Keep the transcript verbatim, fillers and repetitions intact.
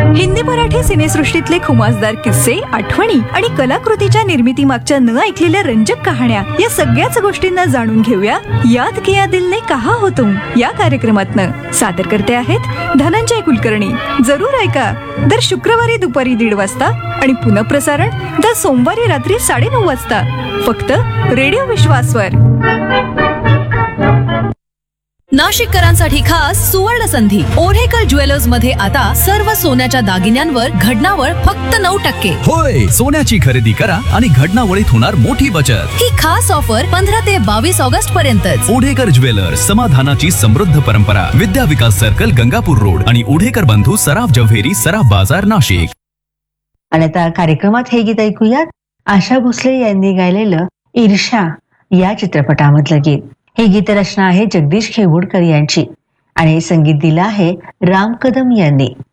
हिंदी मराठी सिनेसृष्टीतले खुमासदार किस्से, आठवणी आणि कलाकृतीच्या निर्मिती मागच्या न ऐकलेल्या रंजक कहाण्या या सगळ्याच गोष्टींना जाणून घेऊया याद किया दिल ने कहा हो तुम या कार्यक्रमातनं. सादर करते आहेत धनंजय कुलकर्णी. जरूर ऐका दर शुक्रवारी दुपारी दीड वाजता आणि पुनःप्रसारण दर सोमवारी रात्री साडेनऊ वाजता फक्त रेडिओ विश्वासवर. नाशिककरांसाठी खास सुवर्ण संधी. ओढेकर ज्वेलर्स मध्ये आता सर्व सोन्याच्या दागिन्यांवर घडणावळ फक्त नऊ टक्के. होय, सोन्याची खरेदी करा आणि घडणावळीत होणार मोठी बचत. ही खास ऑफर पंधरा ते बावीस ऑगस्ट पर्यंतच. ओढेकर ज्वेलर्स, समाधानाची समृद्ध परंपरा. विद्या विकास सर्कल, गंगापूर रोड आणि ओढेकर बंधू सराफ जव्हेरी, सराफ बाजार, नाशिक. आणि आता कार्यक्रमात हे गीत ऐकूयात. आशा भोसले यांनी गायलेलं ईर्ष्या या चित्रपटामधलं गीत. हे गीत रचना आहे जगदीश खेवुडकर यांची आणि संगीत दिलं आहे राम कदम यांनी.